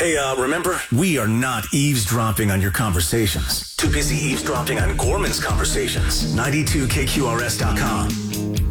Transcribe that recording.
Hey, remember? We are not eavesdropping on your conversations. Too busy eavesdropping on Gorman's conversations. 92KQRS.com.